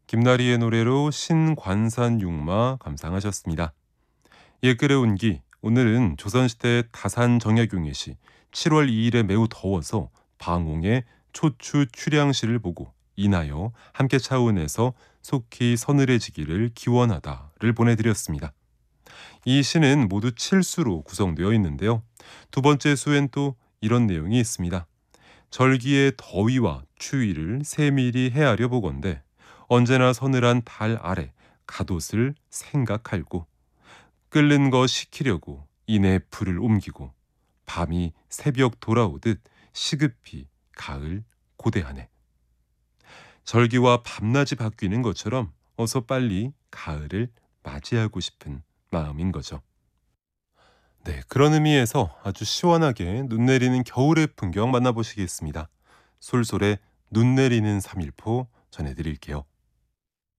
김나리의 노래로 신관산육마 감상하셨습니다. 옛글의 운기, 오늘은 조선시대 다산 정약용의 시 7월 2일에 매우 더워서 방홍의 초추 출양시를 보고 인하여 함께 차운해서 속히 서늘해지기를 기원하다를 보내드렸습니다. 이 시는 모두 7수로 구성되어 있는데요. 두 번째 수엔 또 이런 내용이 있습니다. 절기의 더위와 추위를 세밀히 헤아려 보건대 언제나 서늘한 달 아래 갓옷을 생각할고 끓는 거 식히려고 이내 불을 옮기고 밤이 새벽 돌아오듯 시급히 가을 고대하네. 절기와 밤낮이 바뀌는 것처럼 어서 빨리 가을을 맞이하고 싶은 마음인 거죠. 네, 그런 의미에서 아주 시원하게 눈 내리는 겨울의 풍경 만나보시겠습니다. 솔솔의 눈 내리는 3일포 전해드릴게요.